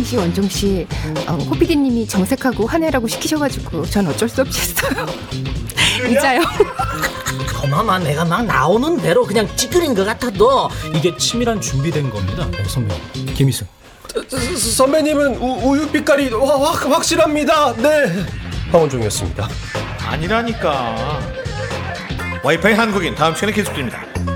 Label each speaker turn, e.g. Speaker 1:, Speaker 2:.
Speaker 1: 씨, 원종 씨, 호피디님이 정색하고 화내라고 시키셔가지고 전 어쩔 수 없이 했어요. 이자요.
Speaker 2: 그나마 내가 막 나오는 대로 그냥 찌그린 것 같아도
Speaker 3: 이게 치밀한 준비된 겁니다. 네, 선배님. 김희승.
Speaker 4: 선배님은 우유 빛깔이 확실합니다. 네, 황원종이었습니다.
Speaker 5: 아니라니까. 와이파이 한국인 다음 시간에 계속됩니다.